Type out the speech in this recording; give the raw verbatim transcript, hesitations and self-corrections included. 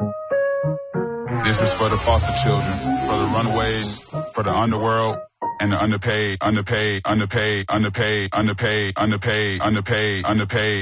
This is for the foster children, for the runaways, for the underworld, and the underpaid, underpaid, underpaid, underpaid, underpaid, underpaid, underpaid, underpaid.